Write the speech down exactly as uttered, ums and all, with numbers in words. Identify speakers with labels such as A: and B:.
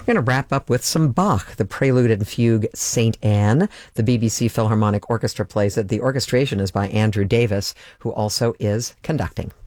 A: We're going to wrap up with some Bach, the Prelude and Fugue, Saint Anne. The B B C Philharmonic Orchestra plays it. The orchestration is by Andrew Davis, who also is conducting.